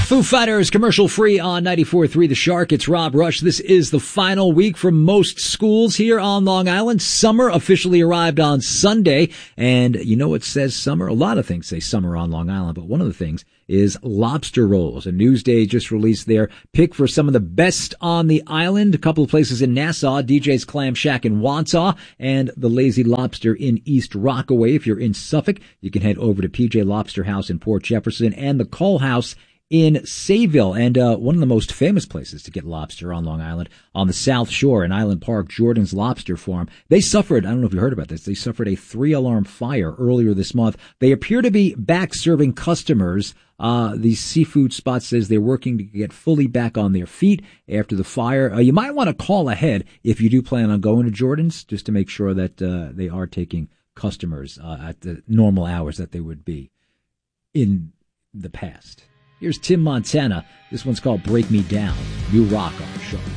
Foo Fighters, commercial free on 94.3 The Shark. It's Rob Rush. This is the final week for most schools here on Long Island. Summer officially arrived on Sunday. And you know what says summer? A lot of things say summer on Long Island, but one of the things is lobster rolls. A Newsday just released their pick for some of the best on the island. A couple of places in Nassau, DJ's Clam Shack in Wansaw, and the Lazy Lobster in East Rockaway. If you're in Suffolk, you can head over to PJ Lobster House in Port Jefferson and the Cole House in Sayville. And one of the most famous places to get lobster on Long Island, on the South Shore in Island Park, Jordan's Lobster Farm. They suffered, I don't know if you heard about this, they suffered a 3-alarm fire earlier this month. They appear to be back serving customers. The seafood spot says they're working to get fully back on their feet after the fire. You might want to call ahead if you do plan on going to Jordan's, just to make sure that they are taking customers at the normal hours that they would be in the past. Here's Tim Montana. This one's called Break Me Down. New rock on the show.